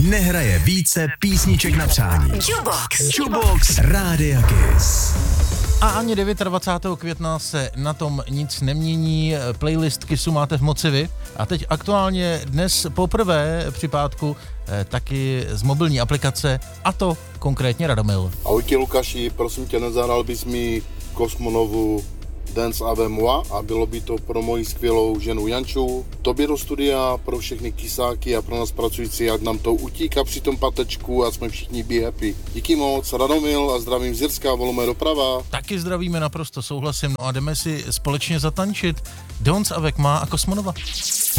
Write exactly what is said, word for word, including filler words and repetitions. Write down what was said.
nehraje více písniček na přání. Jukebox. Jukebox Rádia Kiss. A ani dvacátého devátého května se na tom nic nemění, playlist Kissu máte v moci vy. A teď aktuálně dnes poprvé při pátku eh, taky z mobilní aplikace, a to konkrétně Radomil. Ahoj ti Lukáši, prosím tě, nezahrál bys mi Kosmonovu Dance Ave Moi a bylo by to pro moji skvělou ženu Janču, tobě do studia, pro všechny kysáky a pro nás pracující, jak nám to utíká při tom patečku a jsme všichni be happy. Díky moc, Radomil a zdravím z Jirska, volome doprava. Taky zdravíme, naprosto souhlasím, no a jdeme si společně zatančit Dance Avec Moi a Kosmonova.